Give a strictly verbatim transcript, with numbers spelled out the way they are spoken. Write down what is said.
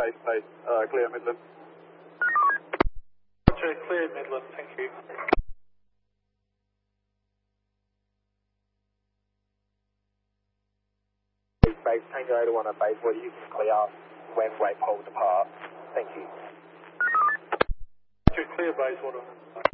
base, base, uh, clear Midland. Roger, clear Midland, thank you. Base Tango eight one at base, what you can clear when waypoles apart. Thank you. Roger, clear base, water.